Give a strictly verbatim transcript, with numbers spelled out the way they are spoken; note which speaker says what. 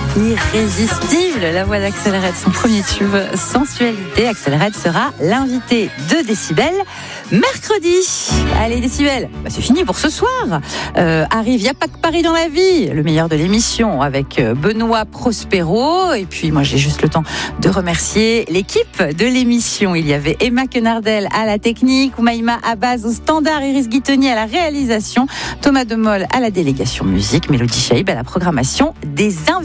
Speaker 1: Irrésistible, la voix d'Axel Red, son premier tube, Sensualité. Axel Red sera l'invité de Décibel mercredi. Allez Décibel, bah, c'est fini pour ce soir. Euh, arrive, il n'y a pas que Paris dans la vie, le meilleur de l'émission avec Benoît Prospero. Et puis moi j'ai juste le temps de remercier l'équipe de l'émission. Il y avait Emma Quenardel à la technique, Oumaïma Abbaz au standard, Iris Guitoni à la réalisation, Thomas Demol à la délégation musique, Mélodie Chaïb à la programmation des invités.